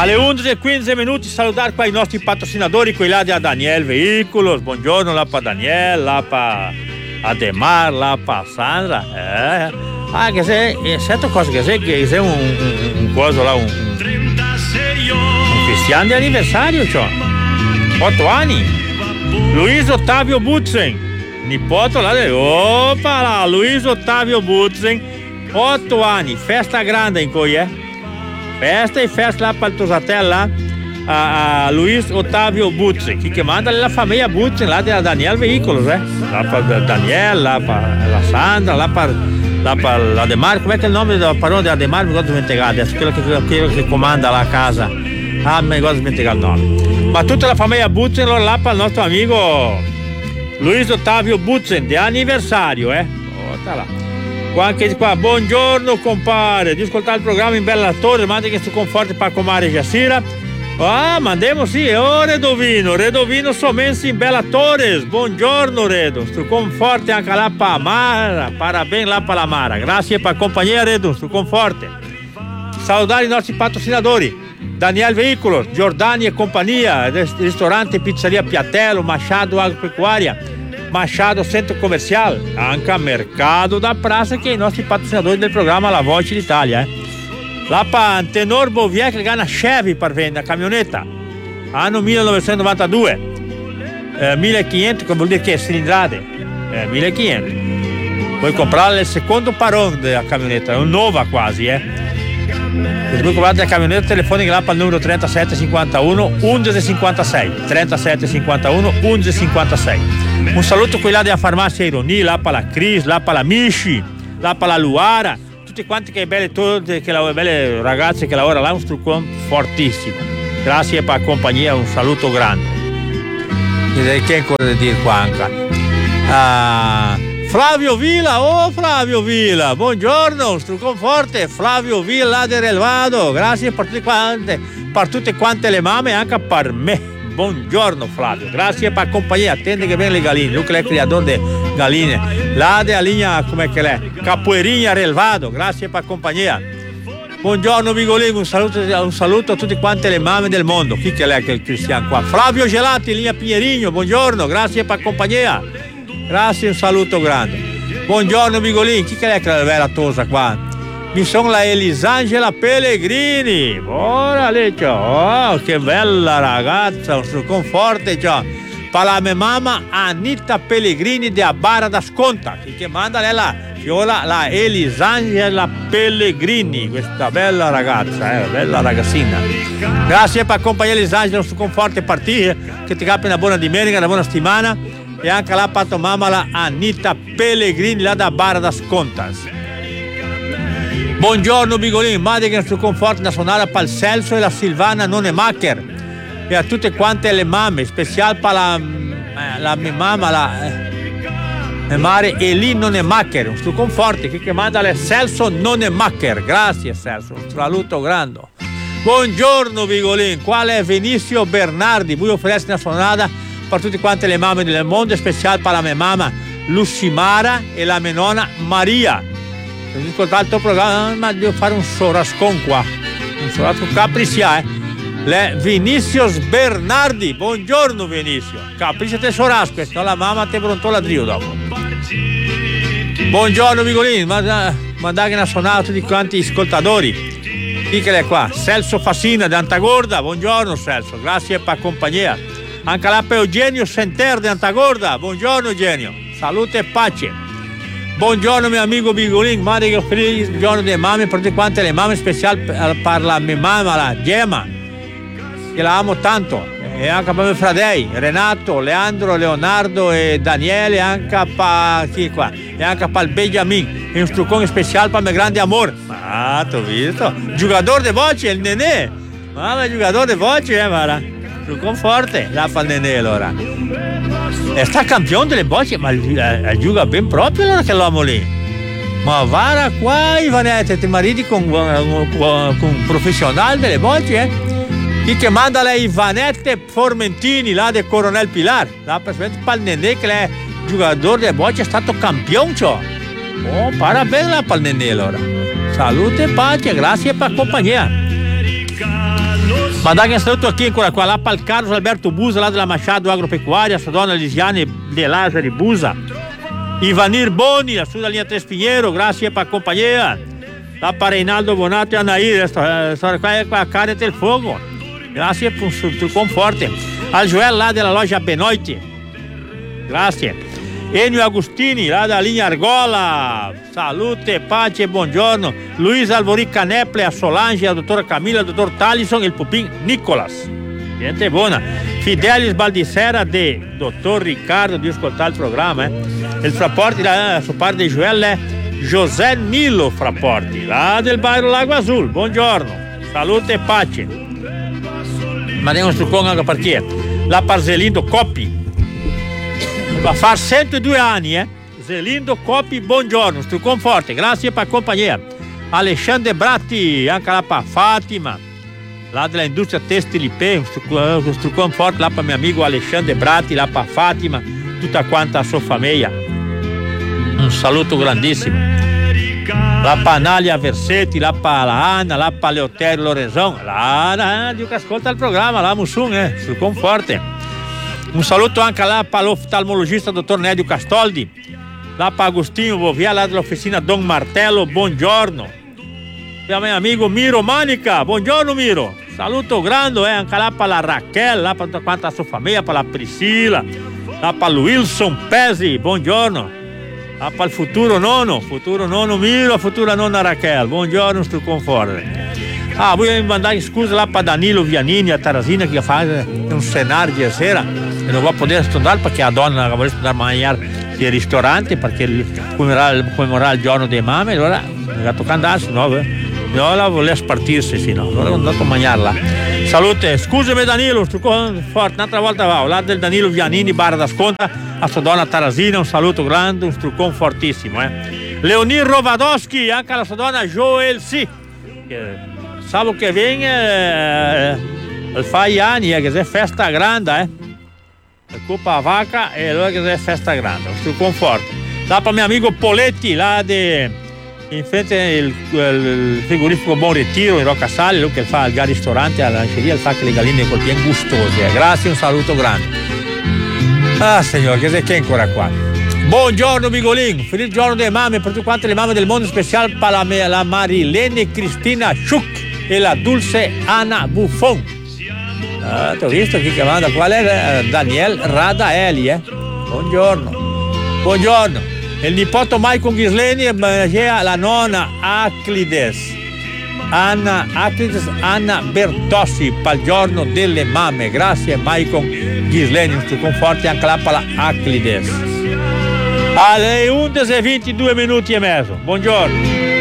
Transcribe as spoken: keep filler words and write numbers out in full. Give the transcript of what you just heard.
Alle undici e quindici minuti salutare qua i nostri patrocinatori, quelli là di Daniel Vehiculos. Buongiorno, là per Daniel, là per Ademar, là per Sandra. Eh. Ah, che sei, eh, sento cosa che sei, che sei un, un, un coso là, un, un, un cristiano di anniversario, cioè. Otto anni. Luis Ottavio Butzen, nipote là di... Opa là, Luis Ottavio Butzen, otto anni, festa grande in cui è. Festa e festa lá para Tosatella, a, a Luis Ottavio Butzen, que, que manda la família Butzen lá de Daniel Veículos, né? Lá para Daniel, lá para la Sandra, lá para lá para Ademar. Como é que é o nome da parole de Ademar? Me gosto de mentegar, é aquilo que, aquilo que comanda lá a casa. Ah, me gosto de mentegar o nome. Mas tutta la família Butzen lá para o nosso amigo Luis Ottavio Butzen, de aniversário, eh? Oh, tá lá. Qua anche di qua, buongiorno compare, di ascoltare il programma in Bella Torre, mandi che su conforti per comare Giassira. Ah, mandiamo sì, oh Redovino, Redovino somensi in Bella Torres, buongiorno Redo, su conforti anche là per Amara, parabéns lá para Amara, grazie per compagnia Redo, su conforti. Salutare i nostri patrocinatori, Daniel Veículos, Giordani e compagnia, ristorante e pizzeria Piatello, Machado Agropecuária, Machado Centro Comercial, anche Mercado da Praça, che è i nostri patrocinatori del programma La Voce d'Italia. Eh. La Tenor Bouvier che gana Chevy per vendere, camionetta, anno millenovecentonovantadue, eh, millequinhentos, che vuol dire che è cilindrate, eh, millequinhentos. Puoi comprare il secondo paron della camionetta, è un nuova quasi, eh. Se vuoi comprare la camionetta telefonica là per il numero trentasette cinquantuno undici cinquantasei, trentasette cinquantuno undici cinquantasei. Un saluto a quelli là della farmacia Ironia, là per la Cris, là per la Michi, là per la Luara, tutti quanti che belle, tutte, che la, belle ragazze che lavorano là, un truccone fortissimo. Grazie per la compagnia, un saluto grande. E che ancora da dire qua anche? Uh, Flavio Villa, oh Flavio Villa, buongiorno, un truccone forte, Flavio Villa del Relvado, grazie per tutte quante, per tutte quante le mamme, anche per me. Buongiorno Flavio, grazie per la compagnia, attende che vengono le galline, lui che è il creatore delle galline, là della linea, come che è, Capoeirinha Relvado, grazie per la compagnia. Buongiorno Vigolino, un saluto, un saluto a tutte quante le mamme del mondo, chi che è che è il cristiano qua? Flavio Gelati, linea Pinierigno, buongiorno, grazie per la compagnia, grazie, un saluto grande. Buongiorno Vigolino, chi che è che è la vera tosa qua? Mi sono la Elisangela Pellegrini, ora lì, oh, che bella ragazza, un truccone forte, cioè. Per la mia mamma Anita Pellegrini di Abara da Sconta, che manda lei la fiola, la Elisangela Pellegrini, questa bella ragazza, eh, bella ragazzina. Grazie per accompagnare Elisangela, un truccone forte partire, che ti capi una buona domenica, una buona settimana, e anche là per tua mamma la Anita Pellegrini, là da Abara da Sconta. Buongiorno Bigolin, mandi che sul conforto nazionale per il Celso e la Silvana Nonemacher e a tutte quante le mamme, speciale per la, eh, la mia mamma, la eh, mare Eli Nonemacher, un sul conforto che manda le Celso Nonemacher, grazie Celso, un saluto grande. Buongiorno Bigolin, quale è Vinicio Bernardi, buio fresca nazionale per tutte quante le mamme del mondo, speciale per la mia mamma Lucimara e la mia nonna Maria. Ho ascoltato il tuo programma, ma devo fare un sorascon qua, un sorascon capriccia, eh. Le Vinicius Bernardi, buongiorno Vinicio, capriccia te sorasco, se no la mamma te pronto la drio dopo. Buongiorno Vigolini, mandate una suonata a tutti quanti gli ascoltatori. Chi che è qua? Celso Fassina di Antagorda, buongiorno Celso, grazie per la compagnia. Anche là per Eugenio Senter di Antagorda, buongiorno Eugenio, salute e pace. Buongiorno mio amico Bigolin, mandi che felice giorno delle mamme per tutte quante le mamme, speciali per la mia mamma, la Gemma, che la amo tanto, e anche per i miei fratelli, Renato, Leandro, Leonardo e Daniele, anche per chi è qua, e anche per il Benjamin, e un truccone speciale per il mio grande amore. Ah, t'ho visto? Giocatore di voce, il Nenè, ma il giocatore di voce, eh, guarda, truccone forte, là per il Nenè allora. E sta campione delle bocce, ma eh, gioca ben proprio allora che l'uomo lì. Ma vara qua Ivanette, ti mariti con, con, con un professionale delle bocce, eh? Chi che manda le Ivanette Formentini, là del Coronel Pilar, là per il Nenè che è giocatore delle bocce, è stato campione, cioè. Oh, parabéns là per il Nenè allora. Salute e pace, grazie per la compagnia. Mandar um saluto aqui em Curaçao, lá para o Carlos Alberto Buza, lá da Machado Agropecuária, a sua dona Lisiane de Lázaro Buza. Ivanir Boni, a sua linha Três Pinheiro, graças para a companhia. Lá para Reinaldo Bonato e Anaí, essa história com a cara del fogo. Graças por um conforte. A Joel, lá da loja Benoite. Graças. Enio Agostini, lá da linha Argola. Salute, pace, buongiorno. Luiz Alvori Caneple, a Solange, a doutora Camila, a doutor Talisson e o Pupim Nicolas. Gente buona. Fidelis Baldissera de doutor Ricardo, de escutar o programa. Eh? Il Fraporti, lá, a sua parte de Joel, é José Nilo Fraporti, lá del bairro Lago Azul. Buongiorno. Salute, pace. Mandei um trucão anche perché lá para Zelindo Coppi. Va far centodue anni, eh? Zelindo Coppi, buongiorno, trucão forte, grazie per la compagnia. Alexandre Bratti, anche lá para Fátima, lá da indústria têxtil I P, um trucão forte lá para meu amigo Alexandre Bratti, lá para Fátima, tutta quanta a sua família. Um saluto grandissimo. Lá para Anália Versetti, lá para a Ana, lá para Leotério Lorenzão, lá na Dio che ascolta il programma, lá Mussum, eh? Trucão forte. Um saluto anche lá para o oftalmologista doutor Nédio Castoldi, lá para Agostinho Bovia, lá da oficina Dom Martello, buongiorno. E meu amigo Miro Manica, buongiorno Miro. Saluto grande, eh? Anche lá para a Raquel, lá para quanto a sua família, para a Priscila, lá para o Wilson Pezzi, buongiorno. Lá para o futuro nono, futuro nono Miro, futura nona Raquel, buongiorno, sto conforto. Ah, vou mandar scusa lá para Danilo Vianini, a Tarazina, que faz um cenário de cera. Eu não vou poder estudar porque a dona vai estudar amanhã de ristorante, porque comemorar, comemorar il giorno dei mame, allora mi tocca andarsi, no? No, la volesse partirsi, sì, no? Allora ho andato a mangiare là. Salute, scusami Danilo, sto forte, un'altra volta va, là del Danilo Vianini, Barra da Sconta, a sua donna Tarazina, un saluto grande, un struccone fortissimo, eh. Leonir Rovadowski, anche alla sua donna Joel C. Che, sabato che viene, eh, fa gli anni, eh, che è festa grande, eh. Coppa a vaca e allora che è festa grande, un struccone forte. Là per mio amico Poletti, là di... in frente il, il frigorifico Buon Ritiro in Rocca Sali, lui che fa il ristorante all'anceria, fa che le galline col bien gustose. Grazie, un saluto grande. Ah signor, che sei che ancora qua? Buongiorno Bigolin, feliz giorno delle mamme per tutte quante le mamme del mondo, speciale per la, la Marilene Cristina Schuch e la Dulce Anna Buffon. Ah, ti ho visto chi che manda, qual è? Daniel Radaeli, eh? Buongiorno. Buongiorno. Il nipote Maicon Ghisleni e la nonna Aclides, Anna Aclides, Anna Bertossi, per il giorno delle mamme. Grazie Maicon Ghisleni, un conforti anche là per la Aclides. Alle undici e ventidue minuti e mezzo. Buongiorno.